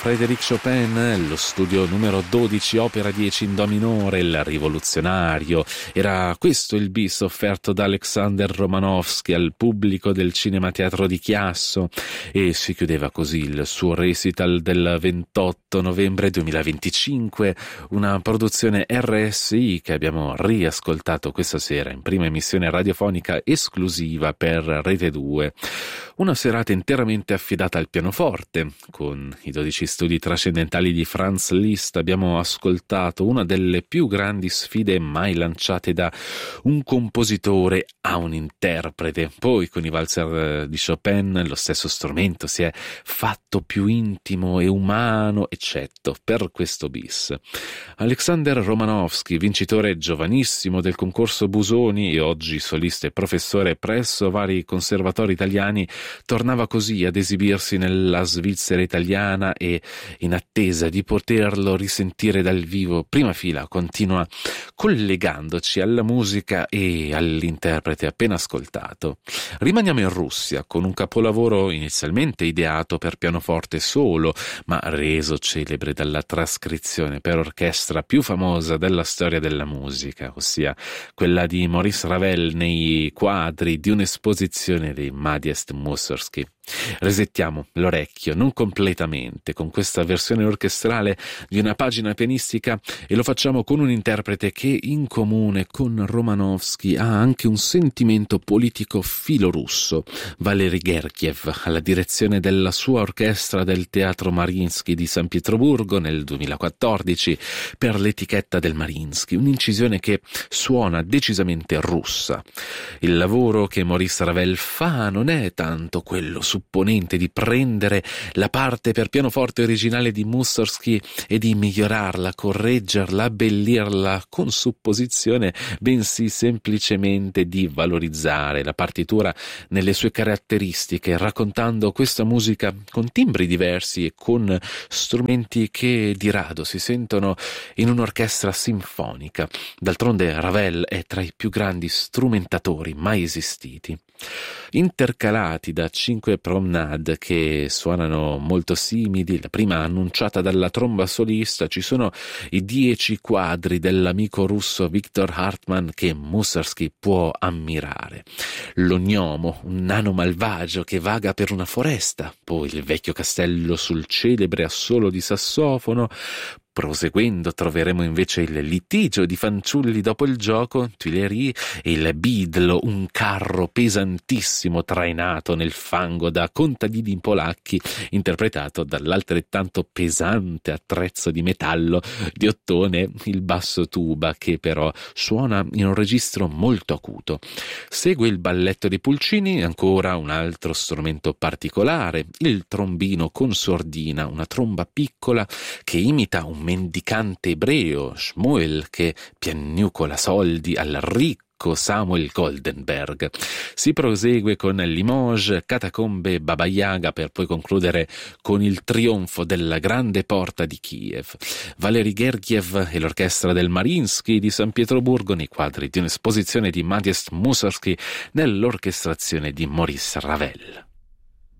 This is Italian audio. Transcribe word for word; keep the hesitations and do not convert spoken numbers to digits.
Frédéric Chopin, lo studio numero dodici, opera dieci in do minore, il rivoluzionario. Era questo il bis offerto da Alexander Romanovsky al pubblico del Cinema Teatro di Chiasso, e si chiudeva così il suo recital del ventotto novembre duemilaventicinque, una produzione R S I che abbiamo riascoltato questa sera in prima emissione radiofonica esclusiva per Rete due. Una serata interamente affidata al pianoforte. Con i dodici studi trascendentali di Franz Liszt abbiamo ascoltato una delle più grandi sfide mai lanciate da un compositore a un interprete. Poi con i valzer di Chopin lo stesso strumento si è fatto più intimo e umano, eccetto per questo bis. Alexander Romanovsky, vincitore giovanissimo del concorso Busoni e oggi solista e professore presso vari conservatori italiani, tornava così ad esibirsi nella Svizzera italiana e, in attesa di poterlo risentire dal vivo, prima fila continua collegandoci alla musica e all'interprete appena ascoltato. Rimaniamo in Russia con un capolavoro inizialmente ideato per pianoforte solo, ma reso celebre dalla trascrizione per orchestra più famosa della storia della musica, ossia quella di Maurice Ravel nei quadri di un'esposizione di Modest Mussorgsky. Resettiamo l'orecchio, non completamente, con questa versione orchestrale di una pagina pianistica, e lo facciamo con un interprete che in comune con Romanovsky ha anche un sentimento politico filorusso, Valery Gergiev, alla direzione della sua orchestra del Teatro Mariinsky di San Pietroburgo nel duemilaquattordici per l'etichetta del Mariinsky, un'incisione che suona decisamente russa. Il lavoro che Maurice Ravel fa non è tanto quello supponente di prendere la parte per pianoforte originale di Mussorgsky e di migliorarla, correggerla, abbellirla con supposizione, bensì semplicemente di valorizzare la partitura nelle sue caratteristiche, raccontando questa musica con timbri diversi e con strumenti che di rado si sentono in un'orchestra sinfonica. D'altronde Ravel è tra i più grandi strumentatori mai esistiti. Intercalati da cinque promenade che suonano molto simili, la prima annunciata dalla tromba solista, ci sono i dieci quadri dell'amico russo Viktor Hartmann che Mussorgsky può ammirare. L'ognomo, un nano malvagio che vaga per una foresta, poi il vecchio castello sul celebre assolo di sassofono. Proseguendo troveremo invece il litigio di fanciulli dopo il gioco, Tuileries, e il bidlo, un carro pesantissimo trainato nel fango da contadini polacchi, interpretato dall'altrettanto pesante attrezzo di metallo di ottone, il basso tuba, che però suona in un registro molto acuto. Segue il balletto di Pulcini, ancora un altro strumento particolare, il trombino con sordina, una tromba piccola che imita un mendicante ebreo, Shmuel, che piagnucola soldi al ricco Samuel Goldenberg. Si prosegue con Limoges, Catacombe, Baba Yaga, per poi concludere con il trionfo della grande porta di Kiev. Valery Gergiev e l'orchestra del Mariinsky di San Pietroburgo nei quadri di un'esposizione di Modest Mussorgsky nell'orchestrazione di Maurice Ravel.